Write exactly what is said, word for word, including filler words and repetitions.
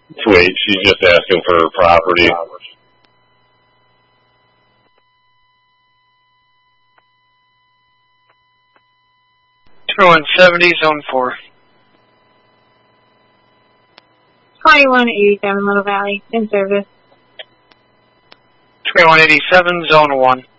Wait, she's just asking for her property. twenty-one seventy, zone four. twenty-one eighty-seven, Little Valley, in service. twenty-one eighty-seven, zone one.